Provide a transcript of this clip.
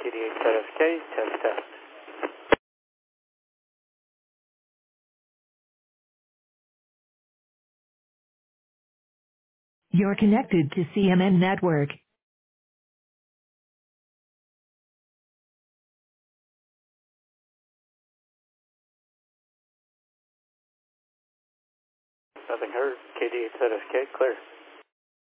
KD8ZFK, test. You're connected to CMN Network. Nothing heard. KD8ZFK, clear.